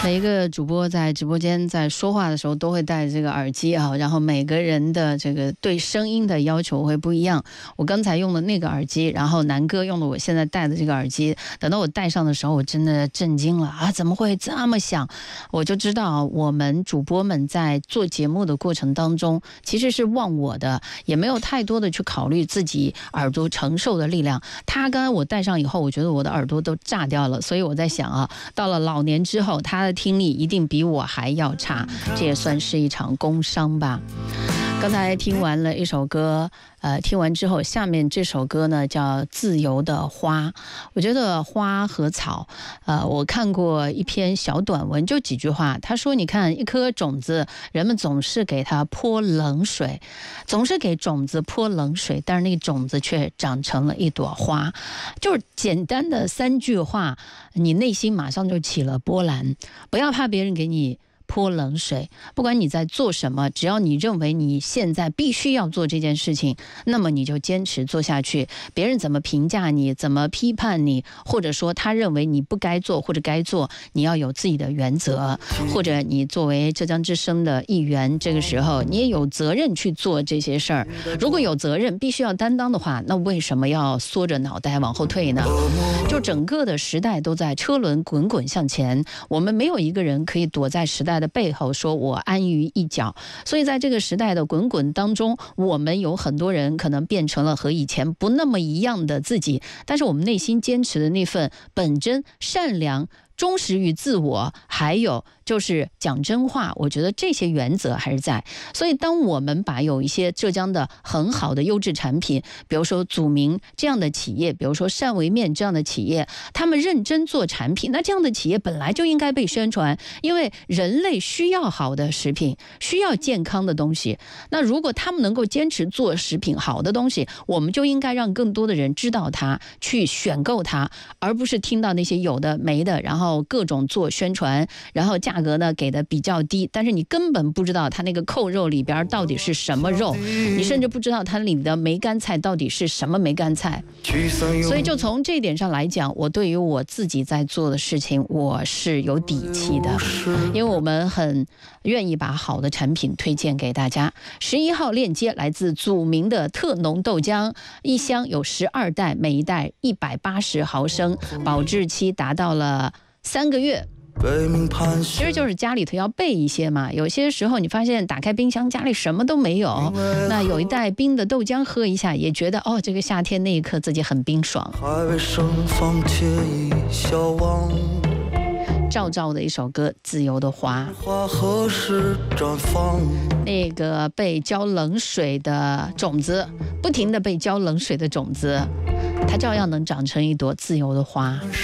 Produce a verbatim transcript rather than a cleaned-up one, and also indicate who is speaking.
Speaker 1: 每一个主播在直播间在说话的时候都会戴这个耳机啊，然后每个人的这个对声音的要求会不一样。我刚才用的那个耳机，然后南哥用的我现在戴的这个耳机，等到我戴上的时候，我真的震惊了啊！怎么会这么响？我就知道我们主播们在做节目的过程当中，其实是忘我的，也没有太多的去考虑自己耳朵承受的力量。他刚才我戴上以后，我觉得我的耳朵都炸掉了，所以我在想啊，到了老年之后，他的听力一定比我还要差，这也算是一场工伤吧。刚才听完了一首歌，呃，听完之后，下面这首歌呢叫《自由的花》。我觉得花和草，呃，我看过一篇小短文，就几句话。他说：“你看，一颗种子，人们总是给它泼冷水，总是给种子泼冷水，但是那个种子却长成了一朵花。”就是简单的三句话，你内心马上就起了波澜。不要怕别人给你泼冷水，不管你在做什么，只要你认为你现在必须要做这件事情，那么你就坚持做下去。别人怎么评价你，怎么批判你，或者说他认为你不该做或者该做，你要有自己的原则。或者你作为浙江之声的一员，这个时候你也有责任去做这些事儿。如果有责任必须要担当的话，那为什么要缩着脑袋往后退呢？就整个的时代都在车轮滚滚向前，我们没有一个人可以躲在时代的背后说我安于一角。所以在这个时代的滚滚当中，我们有很多人可能变成了和以前不那么一样的自己，但是我们内心坚持的那份本真、善良、忠实于自我，还有就是讲真话，我觉得这些原则还是在。所以当我们把有一些浙江的很好的优质产品，比如说祖明这样的企业，比如说汕尾面这样的企业，他们认真做产品，那这样的企业本来就应该被宣传，因为人类需要好的食品，需要健康的东西。那如果他们能够坚持做食品好的东西，我们就应该让更多的人知道它，去选购它，而不是听到那些有的没的，然后各种做宣传，然后价格呢给的比较低，但是你根本不知道它那个扣肉里边到底是什么肉，你甚至不知道它里的梅干菜到底是什么梅干菜。所以就从这一点上来讲，我对于我自己在做的事情我是有底气的，因为我们很愿意把好的产品推荐给大家。十一号链接来自祖明的特浓豆浆，一箱有十二袋，每一袋一百八十毫升，保质期达到了三个月。其实就是家里头要备一些嘛，有些时候你发现打开冰箱家里什么都没有，那有一袋冰的豆浆喝一下，也觉得哦，这个夏天那一刻自己很冰爽。赵照的一首歌《自由的花》，那个被浇冷水的种子，不停地被浇冷水的种子，它照样能长成一朵自由的花。